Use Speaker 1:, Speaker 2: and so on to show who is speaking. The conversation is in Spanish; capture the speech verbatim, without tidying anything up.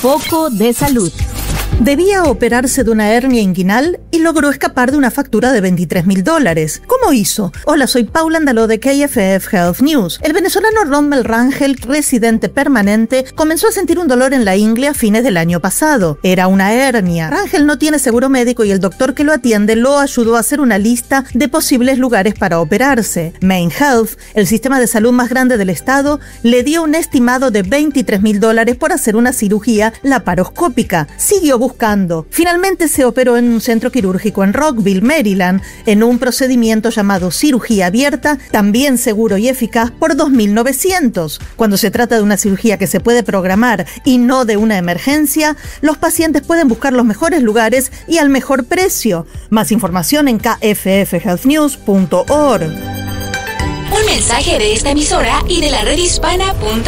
Speaker 1: Foco de salud.
Speaker 2: Debía operarse de una hernia inguinal y logró escapar de una factura de veintitrés mil dólares. ¿Cómo hizo? Hola, soy Paula Andaló de K F F Health News. El venezolano Rommel Rangel, residente permanente, comenzó a sentir un dolor en la ingle a fines del año pasado. Era una hernia. Rangel no tiene seguro médico y el doctor que lo atiende lo ayudó a hacer una lista de posibles lugares para operarse. Main Health, el sistema de salud más grande del estado, le dio un estimado de veintitrés mil dólares por hacer una cirugía laparoscópica. Siguió buscando. Finalmente se operó en un centro quirúrgico en Rockville, Maryland, en un procedimiento llamado cirugía abierta, también seguro y eficaz por dos mil novecientos. Cuando se trata de una cirugía que se puede programar y no de una emergencia, los pacientes pueden buscar los mejores lugares y al mejor precio. Más información en k f f health news punto org.
Speaker 3: Un mensaje de esta emisora y de la red hispana.